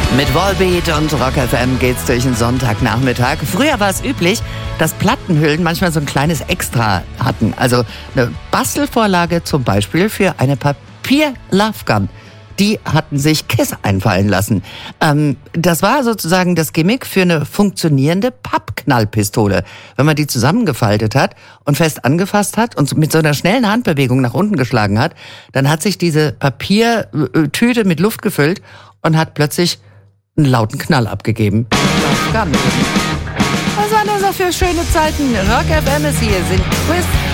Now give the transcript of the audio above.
Mit Volbeat und Rock FM geht's durch den Sonntagnachmittag. Früher war es üblich, dass Plattenhüllen manchmal so ein kleines Extra hatten. Also eine Bastelvorlage zum Beispiel für eine Papier-Love-Gun. Die hatten sich Kiss einfallen lassen. Das war sozusagen das Gimmick für eine funktionierende Pappknallpistole. Wenn man die zusammengefaltet hat und fest angefasst hat und mit so einer schnellen Handbewegung nach unten geschlagen hat, dann hat sich diese Papiertüte mit Luft gefüllt und hat plötzlich einen lauten Knall abgegeben. Was waren das für schöne Zeiten? Rock FM ist hier, sind Quiz